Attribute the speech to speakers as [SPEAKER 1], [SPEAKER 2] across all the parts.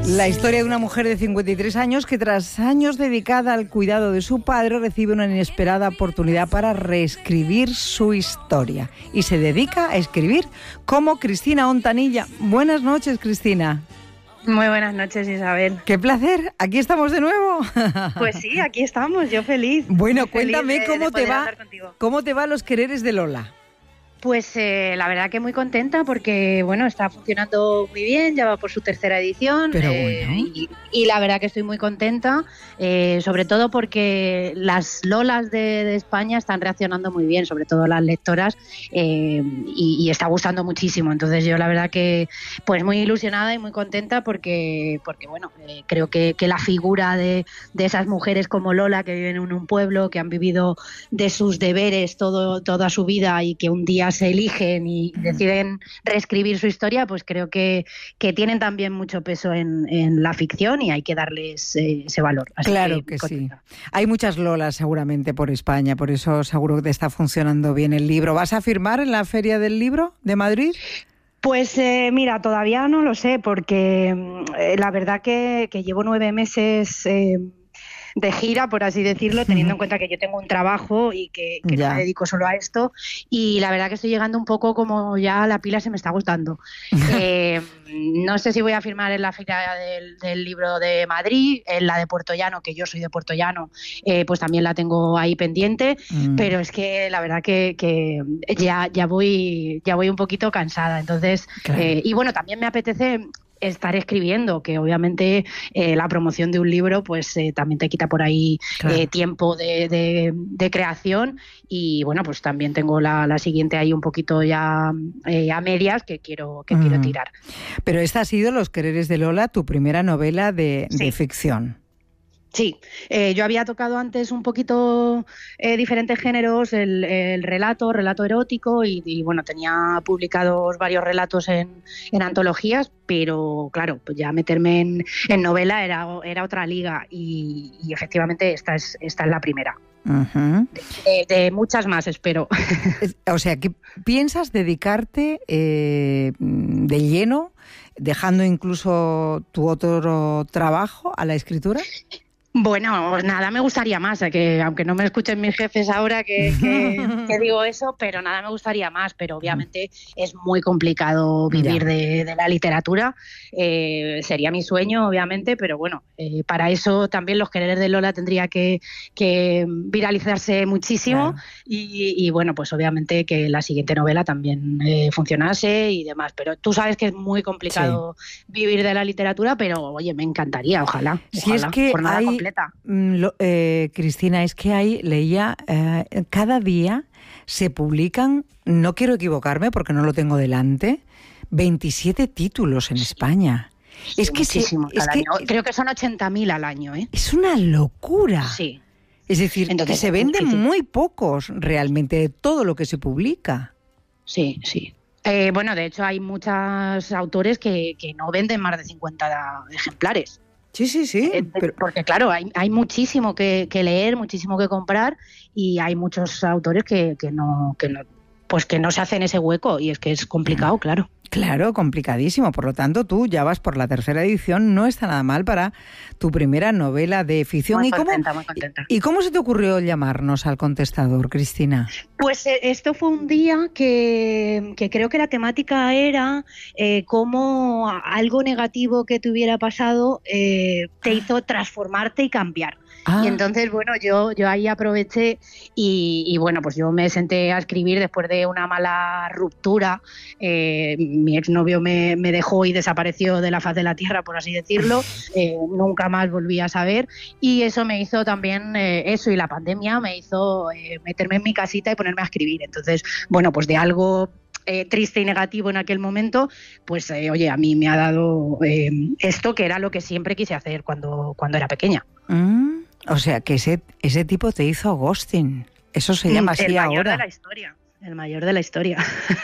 [SPEAKER 1] La historia de una mujer de 53 años que tras años dedicada al cuidado de su padre recibe una inesperada oportunidad para reescribir su historia y se dedica a escribir como Cristina Ontanilla. Buenas noches, Cristina.
[SPEAKER 2] Muy buenas noches, Isabel.
[SPEAKER 1] ¡Qué placer! ¿Aquí estamos de nuevo?
[SPEAKER 2] Pues sí, aquí estamos, yo feliz.
[SPEAKER 1] Bueno,
[SPEAKER 2] cuéntame
[SPEAKER 1] cómo te va Los quereres de Lola.
[SPEAKER 2] Pues la verdad que muy contenta porque, bueno, está funcionando muy bien, ya va por su tercera edición.
[SPEAKER 1] Pero bueno.
[SPEAKER 2] Y la verdad que estoy muy contenta, sobre todo porque las Lolas de España están reaccionando muy bien, sobre todo las lectoras, y está gustando muchísimo. Entonces yo la verdad que pues muy ilusionada y muy contenta porque bueno, creo que la figura de esas mujeres como Lola que viven en un pueblo, que han vivido de sus deberes toda su vida y que un día se eligen y deciden reescribir su historia, pues creo que tienen también mucho peso en la ficción y hay que darles ese valor. Así
[SPEAKER 1] claro que sí. Hay muchas Lolas seguramente por España, por eso seguro que te está funcionando bien el libro. ¿Vas a firmar en la Feria del Libro de Madrid?
[SPEAKER 2] Pues mira, todavía no lo sé porque la verdad que llevo 9 meses... de gira, por así decirlo, teniendo en cuenta que yo tengo un trabajo y que no me dedico solo a esto, y la verdad que estoy llegando un poco como ya la pila se me está agotando. No sé si voy a firmar en la Feria del Libro de Madrid, en la de Puerto Llano, que yo soy de Puerto Llano, pues también la tengo ahí pendiente, pero es que la verdad que ya voy un poquito cansada, entonces, claro. Y bueno, también me apetece estar escribiendo, que obviamente la promoción de un libro pues también te quita por ahí claro. Tiempo de creación y bueno, pues también tengo la siguiente ahí un poquito ya a medias que quiero tirar.
[SPEAKER 1] Pero esta ha sido Los quereres de Lola, tu primera novela de ficción.
[SPEAKER 2] Sí, yo había tocado antes un poquito diferentes géneros, el relato erótico y bueno, tenía publicados varios relatos en antologías, pero claro, pues ya meterme en novela era otra liga y efectivamente esta es la primera. Uh-huh. De muchas más, espero.
[SPEAKER 1] O sea, ¿qué piensas dedicarte de lleno, dejando incluso tu otro trabajo a la escritura?
[SPEAKER 2] Bueno, nada me gustaría más, que aunque no me escuchen mis jefes ahora que digo eso, pero nada me gustaría más, pero obviamente es muy complicado vivir de la literatura, sería mi sueño obviamente, pero bueno, para eso también Los quereres de Lola tendría que viralizarse muchísimo, claro. y bueno, pues obviamente que la siguiente novela también funcionase y demás, pero tú sabes que es muy complicado vivir de la literatura, pero oye, me encantaría, ojalá,
[SPEAKER 1] es que
[SPEAKER 2] por nada
[SPEAKER 1] hay... Cristina, es que leía, cada día se publican, no quiero equivocarme porque no lo tengo delante, 27 títulos en España.
[SPEAKER 2] Sí, es que creo que son 80.000 al año, ¿eh?
[SPEAKER 1] Es una locura.
[SPEAKER 2] Sí.
[SPEAKER 1] Es decir, entonces, que se venden muy pocos realmente de todo lo que se publica.
[SPEAKER 2] Sí, sí. Bueno, de hecho hay muchos autores que no venden más de 50 ejemplares.
[SPEAKER 1] Sí.
[SPEAKER 2] Porque claro, hay muchísimo que leer, muchísimo que comprar y hay muchos autores que no se hacen ese hueco y es que es complicado, claro.
[SPEAKER 1] Claro, complicadísimo. Por lo tanto, tú ya vas por la tercera edición. No está nada mal para tu primera novela de ficción.
[SPEAKER 2] Muy contenta.
[SPEAKER 1] ¿Y cómo se te ocurrió llamarnos al contestador, Cristina?
[SPEAKER 2] Pues esto fue un día que creo que la temática era cómo algo negativo que te hubiera pasado te hizo transformarte y cambiar. Y entonces, bueno, yo ahí aproveché y bueno, pues yo me senté a escribir después de una mala ruptura. Mi exnovio me dejó y desapareció de la faz de la tierra, por así decirlo. Nunca más volví a saber. Y eso me hizo también, eso y la pandemia me hizo meterme en mi casita y ponerme a escribir. Entonces, bueno, pues de algo triste y negativo en aquel momento, pues oye, a mí me ha dado esto que era lo que siempre quise hacer cuando era pequeña.
[SPEAKER 1] O sea, que ese tipo te hizo ghosting. Eso se llama así ahora.
[SPEAKER 2] El mayor de la historia.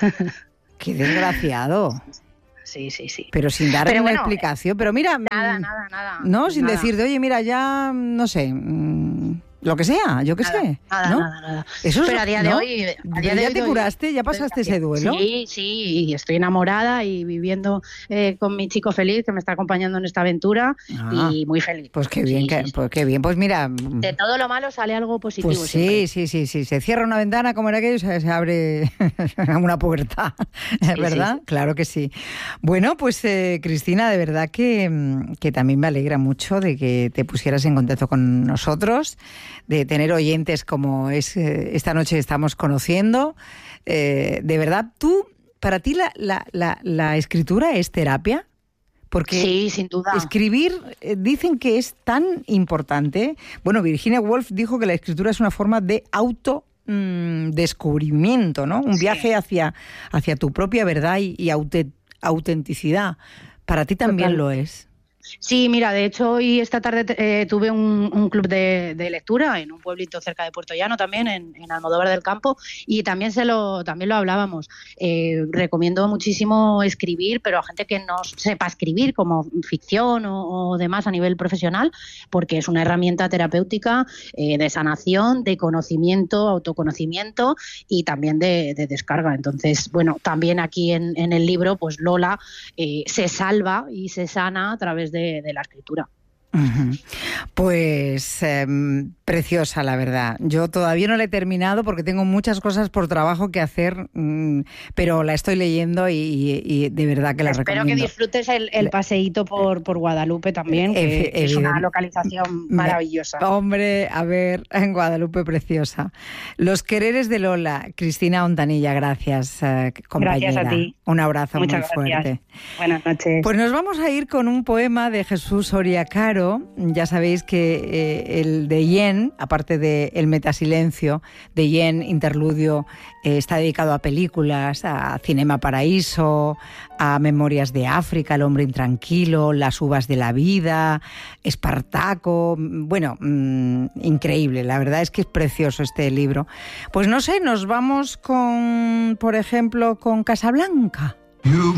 [SPEAKER 1] Qué desgraciado.
[SPEAKER 2] Sí.
[SPEAKER 1] Pero sin darle una explicación. Pero mira...
[SPEAKER 2] Nada.
[SPEAKER 1] No, sin
[SPEAKER 2] nada.
[SPEAKER 1] decirte, oye, mira, ya, no sé... lo que sea, yo qué sé.
[SPEAKER 2] Nada.
[SPEAKER 1] Eso
[SPEAKER 2] pero a día de hoy...
[SPEAKER 1] ¿Ya te curaste? ¿Ya pasaste ese duelo?
[SPEAKER 2] Sí, y estoy enamorada y viviendo con mi chico feliz que me está acompañando en esta aventura y muy feliz.
[SPEAKER 1] Pues qué bien, pues qué bien. Pues mira...
[SPEAKER 2] De todo lo malo sale algo positivo.
[SPEAKER 1] Pues sí. Se cierra una ventana como era aquello y se abre una puerta, ¿verdad? Sí. Claro que sí. Bueno, pues Cristina, de verdad que también me alegra mucho de que te pusieras en contacto con nosotros, de tener oyentes como esta noche estamos conociendo. De verdad, para ti la escritura es terapia, porque
[SPEAKER 2] sí, sin duda.
[SPEAKER 1] Escribir dicen que es tan importante. Bueno, Virginia Woolf dijo que la escritura es una forma de descubrimiento, ¿no? Un viaje hacia tu propia verdad y autenticidad. Para ti también lo es.
[SPEAKER 2] Sí, mira, de hecho hoy esta tarde tuve un club de lectura en un pueblito cerca de Puerto Llano también, en Almodóvar del Campo, y también lo hablábamos. Recomiendo muchísimo escribir, pero a gente que no sepa escribir, como ficción o demás a nivel profesional, porque es una herramienta terapéutica de sanación, de conocimiento, autoconocimiento y también de descarga. Entonces, bueno, también aquí en el libro, pues Lola se salva y se sana a través de la escritura.
[SPEAKER 1] Uh-huh. Pues preciosa, la verdad. Yo todavía no la he terminado porque tengo muchas cosas por trabajo que hacer, pero la estoy leyendo y de verdad que la recomiendo.
[SPEAKER 2] Espero que disfrutes el paseíto por Guadalupe también, que es una localización maravillosa.
[SPEAKER 1] Hombre, a ver, en Guadalupe preciosa. Los quereres de Lola. Cristina Ontanilla, gracias, compañera.
[SPEAKER 2] Gracias a ti.
[SPEAKER 1] Un abrazo
[SPEAKER 2] muy
[SPEAKER 1] fuerte.
[SPEAKER 2] Buenas noches.
[SPEAKER 1] Pues nos vamos a ir con un poema de Jesús Soria Caro. Ya sabéis que el de Yen, aparte de El Metasilencio, de Yen, interludio, está dedicado a películas, a Cinema Paraíso, a Memorias de África, El hombre intranquilo, Las uvas de la vida, Espartaco. Bueno, increíble, la verdad es que es precioso este libro. Pues no sé, nos vamos con, por ejemplo, con Casablanca.